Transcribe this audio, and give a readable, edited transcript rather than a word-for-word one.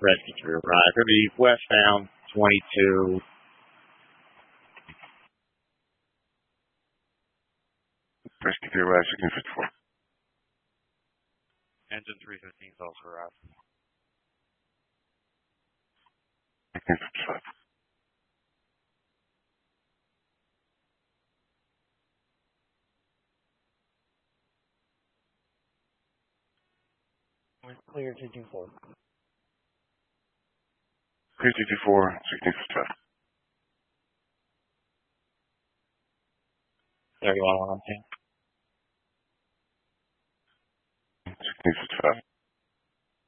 Rescue 3 arrive. Going to be westbound 22. Rescue 3 arrive, 1654. Engine 315 is also arrived. 1655. Clear 224. Clear 224, 1655. 31 on 10. 1655.